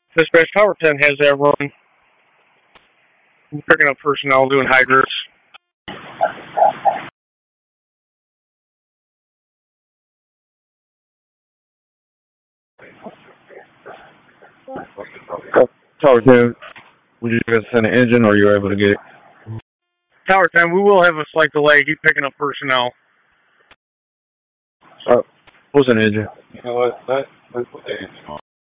Dispatch Tower 10 has that run. We're picking up personnel doing hydrants. Tower 10, would you guys send an engine or are you able to get it? Tower 10, we will have a slight delay. Keep picking up personnel. What's an engine? You know what? Let's put the engine on.